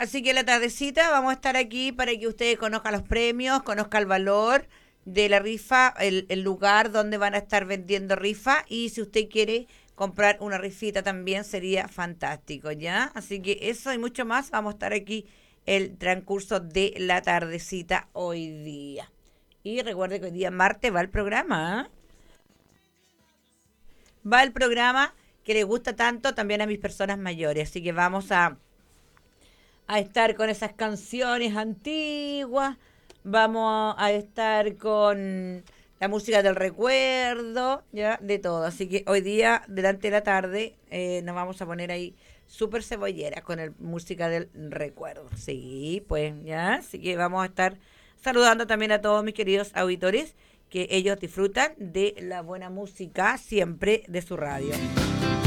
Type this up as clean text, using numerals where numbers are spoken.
Así que la tardecita vamos a estar aquí para que ustedes conozcan los premios, conozcan el valor de la rifa, el lugar donde van a estar vendiendo rifa y si usted quiere comprar una rifita también sería fantástico, ¿ya? Así que eso y mucho más vamos a estar aquí el transcurso de la tardecita hoy día. Y recuerde que hoy día martes va el programa, ¿eh? Va el programa que le gusta tanto también a mis personas mayores, así que vamos a estar con esas canciones antiguas, vamos a estar con la música del recuerdo, ya, de todo. Así que hoy día, delante de la tarde, nos vamos a poner ahí súper cebollera con el música del recuerdo. Sí, pues ya, así que vamos a estar saludando también a todos mis queridos auditores que ellos disfrutan de la buena música siempre de su radio.